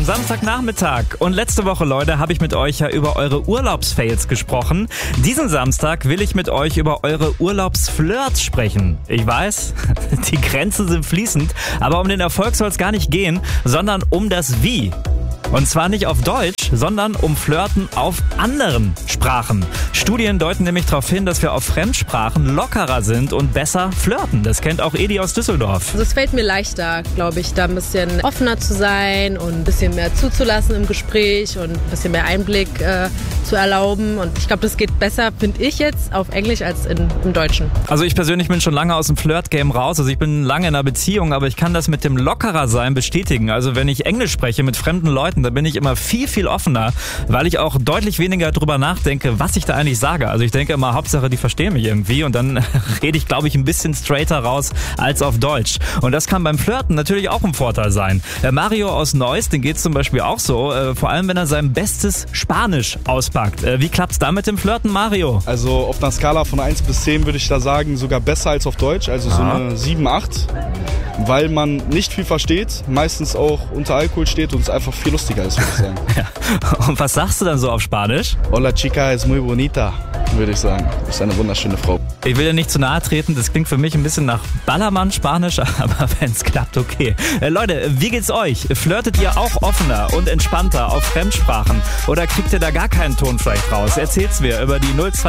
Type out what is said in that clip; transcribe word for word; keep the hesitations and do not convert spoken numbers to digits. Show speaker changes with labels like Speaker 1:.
Speaker 1: am Samstagnachmittag. Und letzte Woche, Leute, habe ich mit euch ja über eure Urlaubsfails gesprochen. Diesen Samstag will ich mit euch über eure Urlaubsflirts sprechen. Ich weiß, die Grenzen sind fließend, aber um den Erfolg soll es gar nicht gehen, sondern um das Wie. Und zwar nicht auf Deutsch, sondern um Flirten auf anderen Sprachen. Studien deuten nämlich darauf hin, dass wir auf Fremdsprachen lockerer sind und besser flirten. Das kennt auch Edi aus Düsseldorf.
Speaker 2: Also es fällt mir leichter, glaube ich, da ein bisschen offener zu sein und ein bisschen mehr zuzulassen im Gespräch und ein bisschen mehr Einblick äh, zu erlauben. Und ich glaube, das geht besser, finde ich jetzt, auf Englisch als in, im Deutschen.
Speaker 1: Also ich persönlich bin schon lange aus dem Flirt-Game raus. Also ich bin lange in einer Beziehung, aber ich kann das mit dem lockerer sein bestätigen. Also wenn ich Englisch spreche mit fremden Leuten, da bin ich immer viel, viel offener, weil ich auch deutlich weniger drüber nachdenke, was ich da eigentlich sage. Also ich denke immer, Hauptsache, die verstehen mich irgendwie und dann rede ich, glaube ich, ein bisschen straighter raus als auf Deutsch. Und das kann beim Flirten natürlich auch ein Vorteil sein. Der Mario aus Neuss, den geht's zum Beispiel auch so, äh, vor allem wenn er sein bestes Spanisch auspackt. Äh, wie klappt's da mit dem Flirten, Mario?
Speaker 3: Also auf einer Skala von eins bis zehn würde ich da sagen, sogar besser als auf Deutsch, also so eine sieben, acht. Weil man nicht viel versteht, meistens auch unter Alkohol steht und es einfach viel lustiger ist, würde ich sagen.
Speaker 1: Ja. Und was sagst du dann so auf Spanisch?
Speaker 3: Hola chica, es muy bonita, würde ich sagen. Das ist eine wunderschöne Frau.
Speaker 1: Ich will dir nicht zu nahe treten, das klingt für mich ein bisschen nach Ballermann-Spanisch, aber wenn es klappt, okay. Äh, Leute, wie geht's euch? Flirtet ihr auch offener und entspannter auf Fremdsprachen? Oder kriegt ihr da gar keinen Ton vielleicht raus? Erzählt's mir über die null zwei